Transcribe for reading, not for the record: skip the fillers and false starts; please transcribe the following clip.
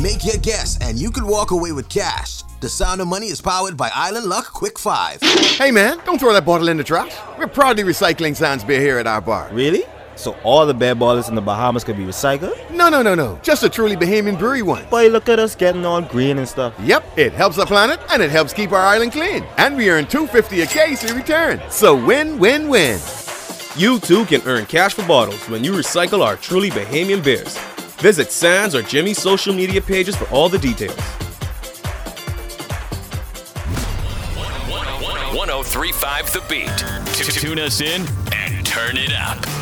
Make your guess, and you could walk away with cash. The Sound of Money is powered by Island Luck Quick 5. Hey man, don't throw that bottle in the trash. We're proudly recycling Sans beer here at our bar. Really? So all the beer bottles in the Bahamas could be recycled? No. Just a truly Bahamian brewery one. Boy, look at us getting all green and stuff. Yep, it helps the planet and it helps keep our island clean. And we earn $2.50 a case in return. So win, win, win. You too can earn cash for bottles when you recycle our truly Bahamian beers. Visit Sans or Jimmy's social media pages for all the details. 103.5 The Beat. Tune us in and turn it up.